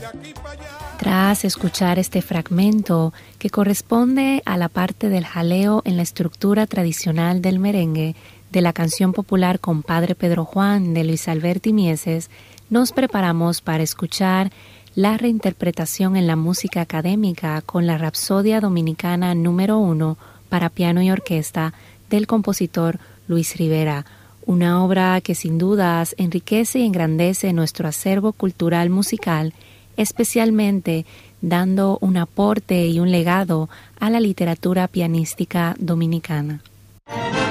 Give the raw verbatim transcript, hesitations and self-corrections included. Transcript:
Tras escuchar este fragmento que corresponde a la parte del jaleo en la estructura tradicional del merengue de la canción popular Compadre Pedro Juan de Luis Alberti Mieses, nos preparamos para escuchar la reinterpretación en la música académica con la Rapsodia Dominicana número uno para piano y orquesta del compositor Luis Rivera, una obra que sin dudas enriquece y engrandece nuestro acervo cultural musical, especialmente dando un aporte y un legado a la literatura pianística dominicana.